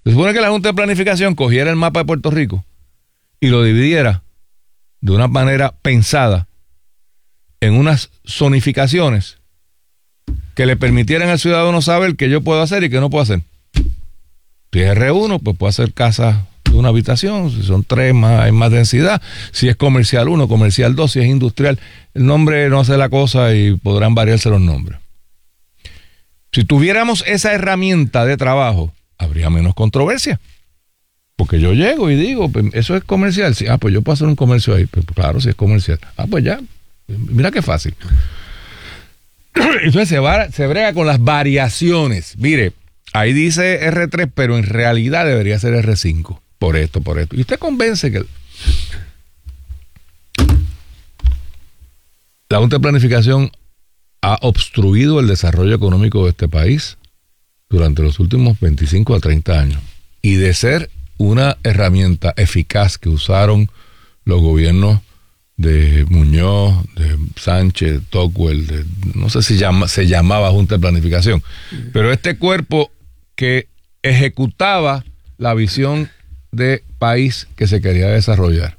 Se supone que la Junta de Planificación cogiera el mapa de Puerto Rico y lo dividiera de una manera pensada en unas zonificaciones que le permitieran al ciudadano saber qué yo puedo hacer y qué no puedo hacer. Si es R1, pues puedo hacer casas de una habitación, si son 3 más, hay más densidad, si es comercial 1, comercial 2, si es industrial, el nombre no hace la cosa y podrán variarse los nombres. Si tuviéramos esa herramienta de trabajo, habría menos controversia. Porque yo llego y digo, pues, eso es comercial. Sí, pues yo puedo hacer un comercio ahí. Pues, claro, si es comercial. Pues ya. Mira qué fácil. Entonces se brega con las variaciones. Mire, ahí dice R3, pero en realidad debería ser R5. Por esto. Y usted convence que la Junta de Planificación ha obstruido el desarrollo económico de este país durante los últimos 25 a 30 años. Y de ser una herramienta eficaz que usaron los gobiernos de Muñoz, de Sánchez, Tocqueville, no sé si se llamaba Junta de Planificación, pero este cuerpo que ejecutaba la visión de país que se quería desarrollar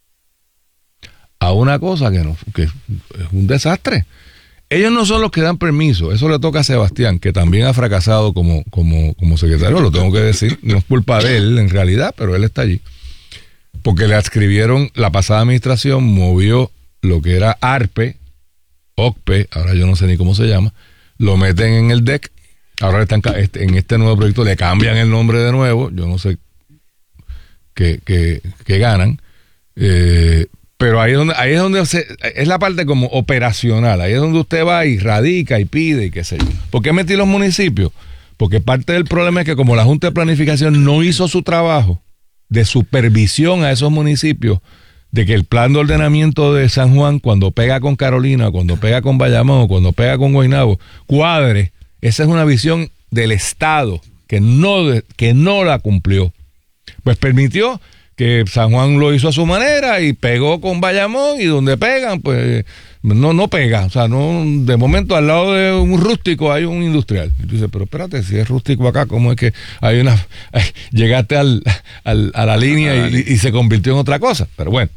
a una cosa que es un desastre. Ellos no son los que dan permiso, eso le toca a Sebastián, que también ha fracasado como secretario, lo tengo que decir, no es culpa de él en realidad, pero él está allí. Porque le adscribieron, la pasada administración movió lo que era ARPE, OCPE, ahora yo no sé ni cómo se llama, lo meten en el DEC, ahora están en este nuevo proyecto, le cambian el nombre de nuevo, yo no sé qué ganan, pero ahí es donde es la parte como operacional, ahí es donde usted va y radica y pide y qué sé yo. ¿Por qué metí los municipios? Porque parte del problema es que como la Junta de Planificación no hizo su trabajo de supervisión a esos municipios, de que el plan de ordenamiento de San Juan, cuando pega con Carolina, cuando pega con Bayamón, cuando pega con Guaynabo, cuadre, esa es una visión del Estado que no la cumplió. Pues permitió que San Juan lo hizo a su manera y pegó con Bayamón, y donde pegan, pues no pega. O sea, no, de momento al lado de un rústico hay un industrial. Y tú dices, pero espérate, si es rústico acá, ¿cómo es que hay llegaste a la línea y se convirtió en otra cosa? Pero bueno,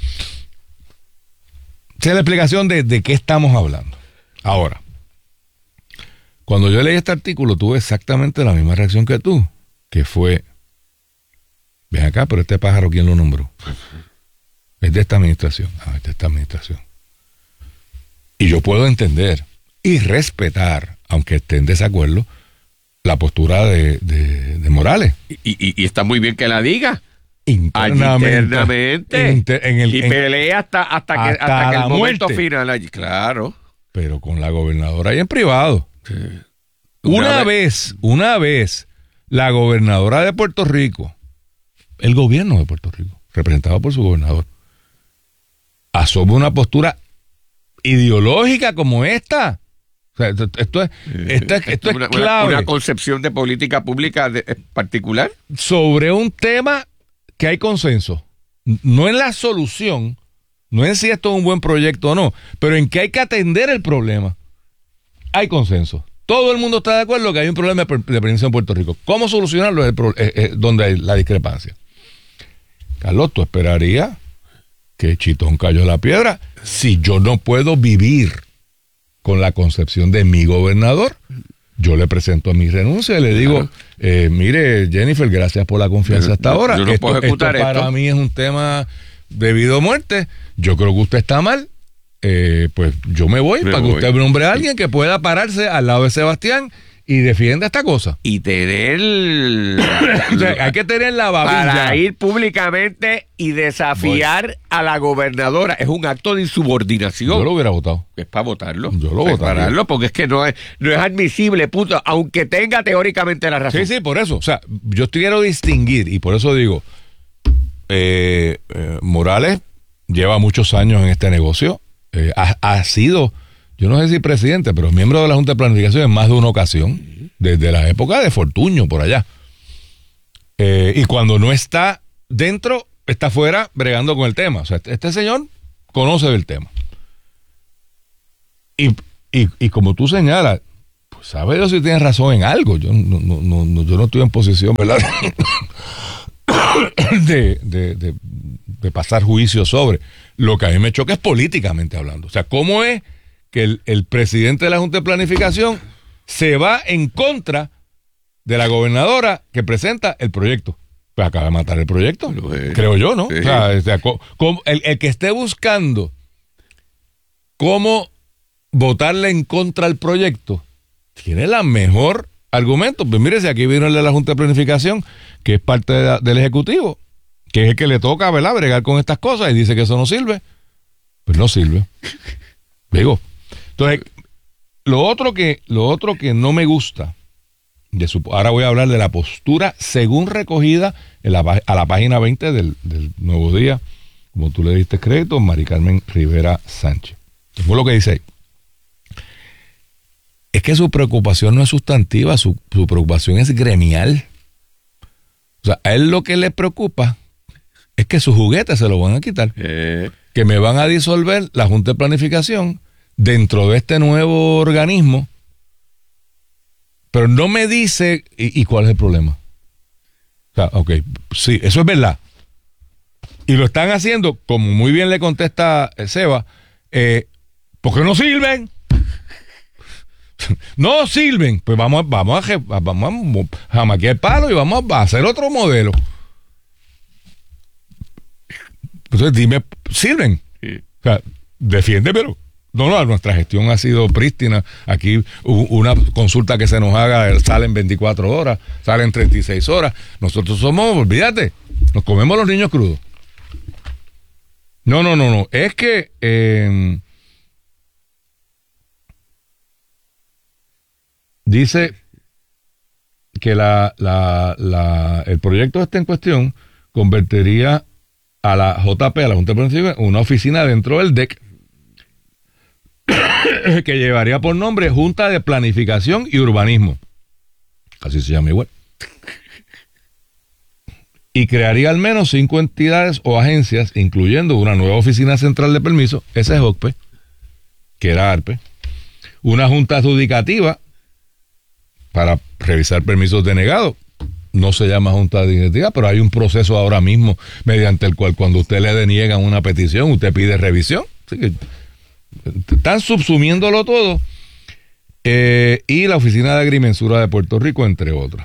esa es la explicación de qué estamos hablando. Ahora, cuando yo leí este artículo, tuve exactamente la misma reacción que tú, que fue: ven acá, pero este pájaro, ¿quién lo nombró? Es de esta administración. Es de esta administración. Y yo puedo entender y respetar, aunque esté en desacuerdo, la postura de Morales. Y está muy bien que la diga. Internamente. Y pelea hasta que el momento final allí. Claro. Pero con la gobernadora y en privado. Sí. Una vez, la gobernadora de Puerto Rico, el gobierno de Puerto Rico, representado por su gobernador, asume una postura ideológica como esta. O sea, esto es clave. Una concepción de política pública particular. Sobre un tema que hay consenso. No en la solución, no en si esto es un buen proyecto o no, pero en que hay que atender el problema. Hay consenso. Todo el mundo está de acuerdo que hay un problema de prevención en Puerto Rico. ¿Cómo solucionarlo? Es donde hay la discrepancia. Carlos, ¿tú esperarías que Chitón cayó la piedra si yo no puedo vivir con la concepción de mi gobernador? Yo le presento mi renuncia y le digo, mire, Jennifer, gracias por la confianza hasta ahora. Yo no puedo ejecutar esto para mí es un tema de vida o muerte. Yo creo que usted está mal. Pues yo me voy para que usted nombre a alguien que pueda pararse al lado de Sebastián y defienda esta cosa. Y tener o sea, hay que tener la babilla para ir públicamente y desafiar a la gobernadora. Es un acto de insubordinación. Yo lo hubiera votado. Es para votarlo. Yo lo votaría. Porque es que no es admisible, punto, aunque tenga teóricamente la razón. Sí, por eso. O sea, yo quiero distinguir, y por eso digo, Morales lleva muchos años en este negocio. Ha sido, yo no sé si presidente, pero miembro de la Junta de Planificación en más de una ocasión, desde la época de Fortuño, por allá. Y cuando no está dentro, está fuera bregando con el tema. O sea, este señor conoce del tema. Y como tú señalas, Pues sabe Dios si tienes razón en algo. Yo no estoy en posición, ¿verdad? de pasar juicio sobre. Lo que a mí me choca es políticamente hablando. O sea, ¿cómo es que el presidente de la Junta de Planificación se va en contra de la gobernadora que presenta el proyecto? Pues acaba de matar el proyecto, creo yo, ¿no? Sí. O sea, el que esté buscando cómo votarle en contra al proyecto tiene la mejor argumento. Pues mire, si aquí vino el de la Junta de Planificación, que es parte del Ejecutivo, que es el que le toca, ¿verdad?, bregar con estas cosas, y dice que eso no sirve. Pues no sirve. Digo. Entonces, lo otro que no me gusta, ahora voy a hablar de la postura según recogida a la página 20 del Nuevo Día, como tú le diste crédito, Mari Carmen Rivera Sánchez. Fue lo que dice ahí. Es que su preocupación no es sustantiva, su preocupación es gremial. O sea, a él lo que le preocupa es que sus juguetes se los van a quitar. Que me van a disolver la Junta de Planificación dentro de este nuevo organismo. Pero no me dice, ¿y cuál es el problema? O sea, ok, sí, eso es verdad. Y lo están haciendo, como muy bien le contesta Seba, porque no sirven. No sirven. Pues vamos a jamaquear el palo y vamos a hacer otro modelo. Entonces dime, ¿sirven? Sí. O sea, defiende, pero no, nuestra gestión ha sido prístina. Aquí una consulta que se nos haga sale en 24 horas, sale en 36 horas. Nosotros somos, olvídate, nos comemos los niños crudos. No. Es que dice que el proyecto este en cuestión convertiría a la JP, a la Junta de Planificación, una oficina dentro del DEC que llevaría por nombre Junta de Planificación y Urbanismo. Así se llama igual. Y crearía al menos 5 entidades o agencias, incluyendo una nueva oficina central de permiso, ese es OCPE, que era ARPE, una junta adjudicativa para revisar permisos denegados. No se llama junta de identidad, pero hay un proceso ahora mismo mediante el cual cuando usted le deniegan una petición, usted pide revisión. Así que están subsumiéndolo todo. Y la Oficina de Agrimensura de Puerto Rico, entre otras.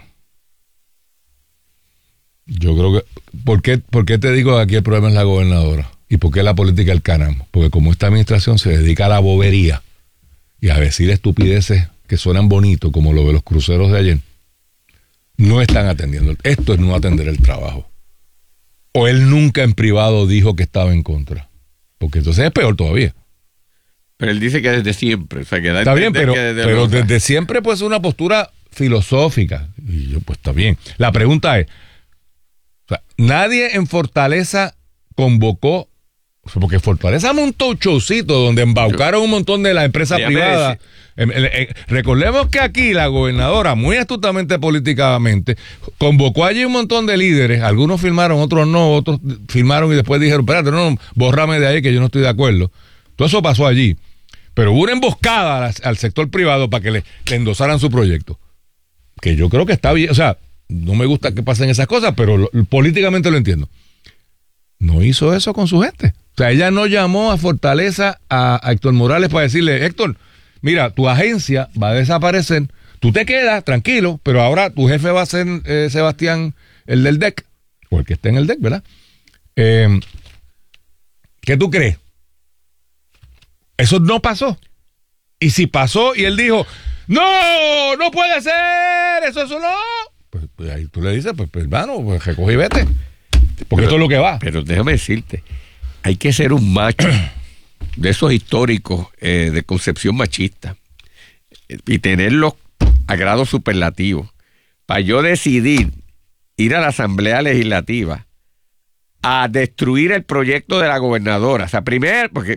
Yo creo que... ¿Por qué te digo que aquí el problema es la gobernadora? ¿Y por qué la política del carajo? Porque como esta administración se dedica a la bobería y a decir estupideces que suenan bonitos, como lo de los cruceros de ayer, no están atendiendo. Esto es no atender el trabajo. O él nunca en privado dijo que estaba en contra. Porque entonces es peor todavía. Pero él dice que desde siempre. O sea, que da está bien, pero desde siempre pues una postura filosófica. Y yo, pues está bien. La pregunta es, o sea, nadie en Fortaleza convocó, porque Fortaleza montó un showcito donde embaucaron un montón de las empresas privadas. Recordemos que aquí la gobernadora, muy astutamente políticamente, convocó allí un montón de líderes. Algunos firmaron, otros no, otros firmaron y después dijeron, espérate, no, bórrame de ahí que yo no estoy de acuerdo. Todo eso pasó allí. Pero hubo una emboscada al sector privado para que le endosaran su proyecto. Que yo creo que está bien. O sea, no me gusta que pasen esas cosas, pero políticamente lo entiendo. No hizo eso con su gente. O sea, ella no llamó a Fortaleza a Héctor Morales para decirle, Héctor, mira, tu agencia va a desaparecer, tú te quedas tranquilo, pero ahora tu jefe va a ser Sebastián, el del DEC, o el que esté en el DEC, ¿verdad? ¿Qué tú crees? Eso no pasó. Y si pasó y él dijo, no puede ser, eso no. Pues ahí tú le dices, pues hermano, pues recoge y vete. Porque esto es lo que va. Pero déjame decirte, hay que ser un macho de esos históricos de concepción machista y tenerlos a grado superlativo para yo decidir ir a la Asamblea Legislativa a destruir el proyecto de la gobernadora. O sea, primero, porque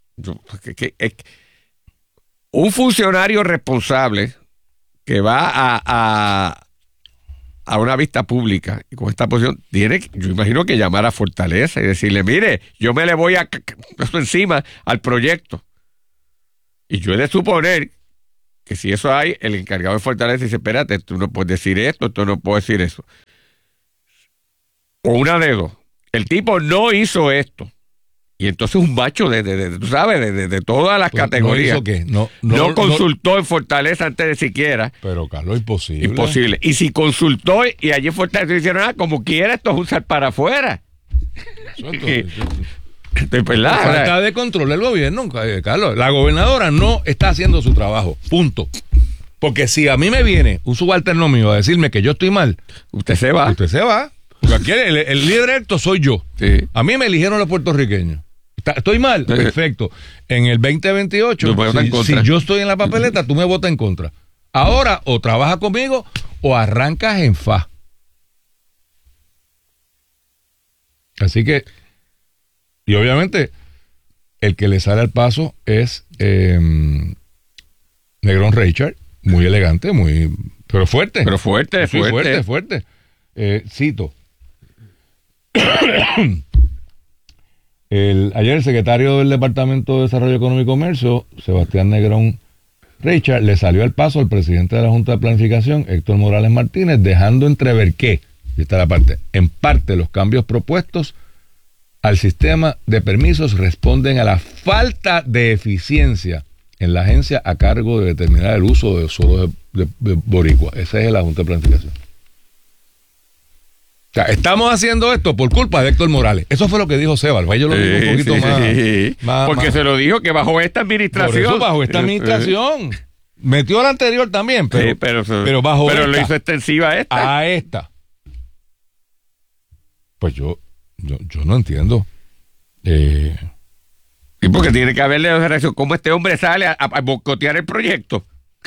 un funcionario responsable que va a una vista pública y con esta posición tiene, yo imagino, que llamar a Fortaleza y decirle, mire, yo me le voy encima al proyecto y yo he de suponer que si eso hay, el encargado de Fortaleza dice, espérate, tú no puedes decir esto, tú no puedes decir eso. O una de dos. El tipo no hizo esto. Y entonces un macho tú sabes, de todas las categorías. ¿No hizo qué? No consultó en Fortaleza antes de siquiera. Pero, Carlos, imposible. Imposible. Y si consultó y allí en Fortaleza hicieron como quiera, esto es usar para afuera. Falta de control del gobierno, Carlos. La gobernadora no está haciendo su trabajo. Punto. Porque si a mí me viene un subalterno mío a decirme que yo estoy mal, usted se va. Porque aquí el líder electo soy yo. Sí. A mí me eligieron los puertorriqueños. ¿Estoy mal? Perfecto. En el 2028, si yo estoy en la papeleta, tú me votas en contra. Ahora, o trabajas conmigo o arrancas en fa. Así que, y obviamente, el que le sale al paso es Negrón Richard, muy elegante, pero fuerte. Pero fuerte. Cito. Ayer el secretario del Departamento de Desarrollo Económico y Comercio, Sebastián Negrón Richard, le salió al paso al presidente de la Junta de Planificación, Héctor Morales Martínez, dejando entrever que, y esta es la parte, en parte los cambios propuestos al sistema de permisos responden a la falta de eficiencia en la agencia a cargo de determinar el uso de suelos de boricua. Esa es la Junta de Planificación. O sea, estamos haciendo esto por culpa de Héctor Morales. Eso fue lo que dijo Sebas. Yo lo digo un poquito más. Porque se lo dijo que bajo esta administración. Por eso bajo esta administración. Metió la anterior también, pero bajo esta. Pero lo hizo extensiva a esta. Pues yo no entiendo. Y porque tiene que haberle dado reacción. ¿Cómo este hombre sale a boicotear el proyecto?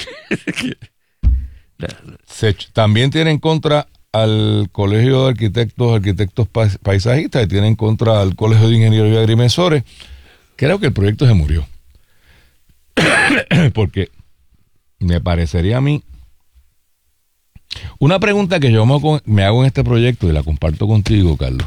También tiene en contra al Colegio de Arquitectos Paisajistas y tiene en contra al Colegio de Ingenieros y Agrimensores. Creo que el proyecto se murió. Porque me parecería a mí una pregunta que yo me hago en este proyecto y la comparto contigo, Carlos,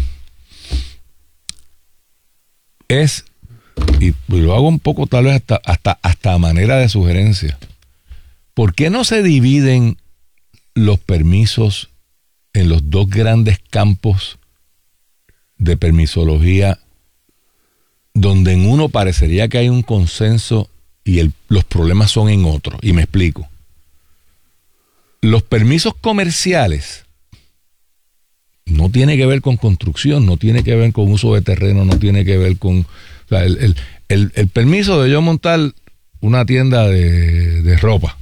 es, y lo hago un poco tal vez hasta manera de sugerencia, ¿por qué no se dividen los permisos en los dos grandes campos de permisología, donde en uno parecería que hay un consenso y los problemas son en otro? Y me explico. Los permisos comerciales no tiene que ver con construcción, no tiene que ver con uso de terreno, no tiene que ver con... O sea, el permiso de yo montar una tienda de ropa.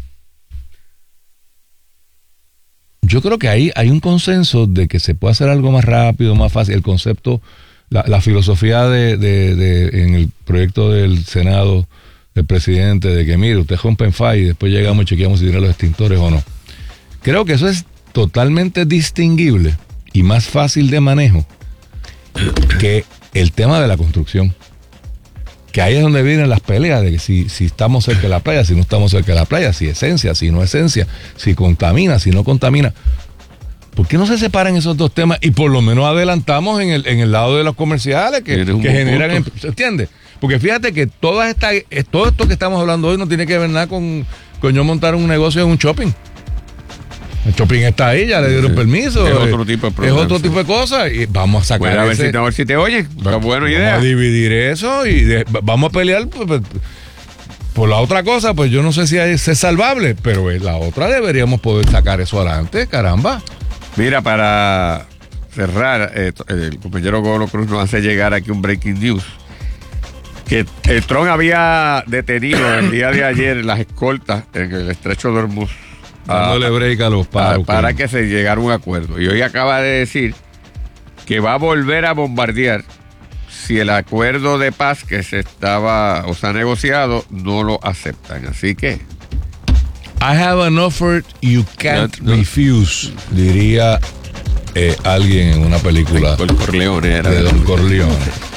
Yo creo que ahí hay un consenso de que se puede hacer algo más rápido, más fácil. El concepto, la filosofía en el proyecto del Senado del presidente, de que mire, usted rompe en fa y después llegamos y chequeamos si tiene los extintores o no. Creo que eso es totalmente distinguible y más fácil de manejo que el tema de la construcción. Que ahí es donde vienen las peleas de que si estamos cerca de la playa, si no estamos cerca de la playa, si esencia, si no esencia, si contamina, si no contamina. ¿Por qué no se separan esos dos temas y por lo menos adelantamos en el lado de los comerciales que generan, ¿entiendes? Porque fíjate que todo esto que estamos hablando hoy no tiene que ver nada con yo montar un negocio en un shopping. El shopping está ahí, ya le dieron permiso. Es otro tipo de problema. Es otro tipo de cosas y vamos a sacar a ver si te oyen. Buena idea. Vamos a dividir eso y vamos a pelear por la otra cosa. Pues yo no sé si es salvable, pero la otra deberíamos poder sacar eso adelante, caramba. Mira, para cerrar, el compañero Golo Cruz nos hace llegar aquí un breaking news. Que el Trump había detenido el día de ayer las escoltas en el estrecho de Hormuz. Dándole break a los paros. Para que se llegara a un acuerdo. Y hoy acaba de decir que va a volver a bombardear si el acuerdo de paz que se ha negociado no lo aceptan. Así que I have an offer you can't refuse, diría alguien en una película de Don Corleone.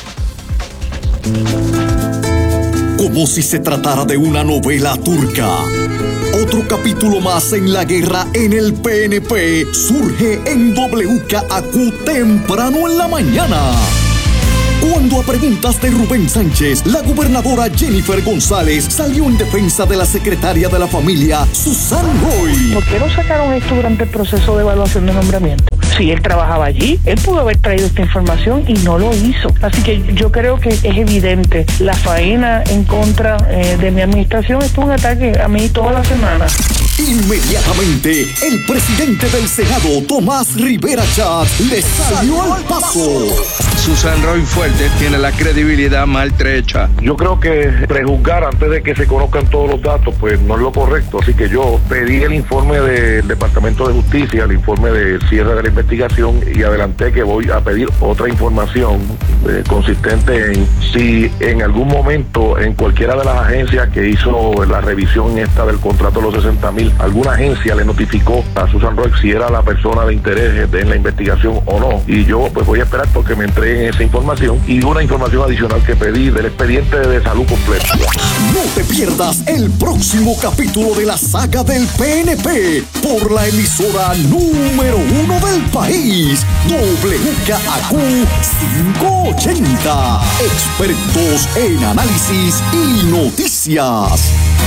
Como si se tratara de una novela turca. Otro capítulo más en la guerra en el PNP surge en WKAQ temprano en la mañana. Cuando a preguntas de Rubén Sánchez, la gobernadora Jennifer González salió en defensa de la secretaria de la familia, Susan Roy. ¿Por qué no sacaron esto durante el proceso de evaluación de nombramiento? Si él trabajaba allí, él pudo haber traído esta información y no lo hizo. Así que yo creo que es evidente, la faena en contra de mi administración es un ataque a mí toda la semana. Inmediatamente, el presidente del Senado, Tomás Rivera Chatz, le salió al paso. Susan Roy Fuerte tiene la credibilidad maltrecha. Yo creo que prejuzgar antes de que se conozcan todos los datos, pues no es lo correcto. Así que yo pedí el informe del Departamento de Justicia, el informe de cierre de la investigación, y adelanté que voy a pedir otra información consistente en si en algún momento en cualquiera de las agencias que hizo la revisión esta del contrato de los 60,000, alguna agencia le notificó a Susan Roy si era la persona de interés en la investigación o no. Y yo pues voy a esperar porque me entreguen esa información y una información adicional que pedí del expediente de salud completo. No te pierdas el próximo capítulo de la saga del PNP por la emisora número 1 del país, WKAQ 580. Expertos en análisis y noticias.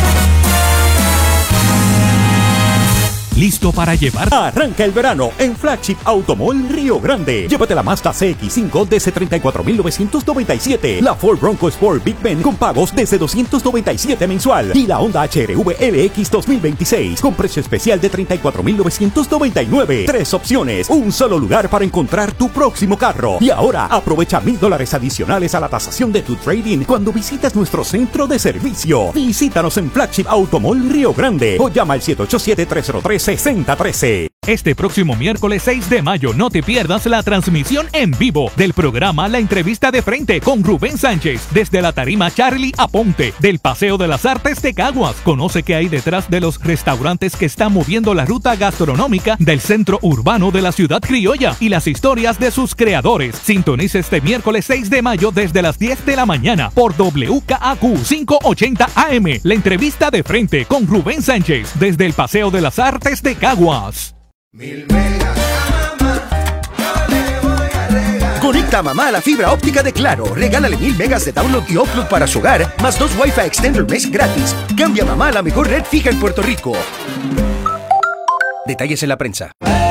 ¿Listo para llevar? Arranca el verano en Flagship Automall Río Grande. Llévate la Mazda CX-5 desde $34,997. La Ford Bronco Sport Big Ben con pagos desde $297 mensual. Y la Honda HR-V LX 2026 con precio especial de $34,999. 3 opciones, un solo lugar para encontrar tu próximo carro. Y ahora aprovecha $1,000 adicionales a la tasación de tu trading cuando visitas nuestro centro de servicio. Visítanos en Flagship Automall Río Grande o llama al 787-303-6013. Este próximo miércoles 6 de mayo no te pierdas la transmisión en vivo del programa La Entrevista de Frente con Rubén Sánchez desde la tarima Charlie Aponte del Paseo de las Artes de Caguas. Conoce qué hay detrás de los restaurantes que están moviendo la ruta gastronómica del centro urbano de la ciudad criolla y las historias de sus creadores. Sintoniza este miércoles 6 de mayo desde las 10 de la mañana por WKAQ 580 AM. La Entrevista de Frente con Rubén Sánchez desde el Paseo de las Artes de Caguas. 1000 megas a mamá, yo le voy a regalar. Conecta a mamá a la fibra óptica de Claro. Regálale 1000 megas de download y upload para su hogar, más 2 Wi-Fi Extender mes gratis. Cambia a mamá a la mejor red fija en Puerto Rico. Detalles en la prensa.